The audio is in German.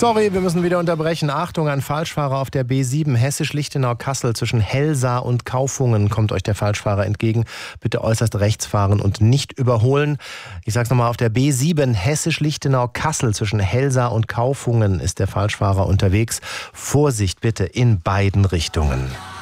Sorry, wir müssen wieder unterbrechen. Achtung, ein Falschfahrer auf der B7 Hessisch-Lichtenau-Kassel zwischen Helsa und Kaufungen kommt euch der Falschfahrer entgegen. Bitte äußerst rechts fahren und nicht überholen. Ich sag's nochmal, auf der B7 Hessisch-Lichtenau-Kassel zwischen Helsa und Kaufungen ist der Falschfahrer unterwegs. Vorsicht bitte in beiden Richtungen.